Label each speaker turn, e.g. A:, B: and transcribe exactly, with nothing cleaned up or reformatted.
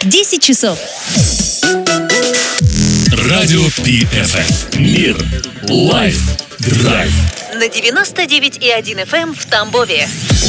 A: десять часов.
B: Радио Пи Эф Эм. Мир. Лайф. Драйв.
A: На девяносто девять и один эф эм в Тамбове.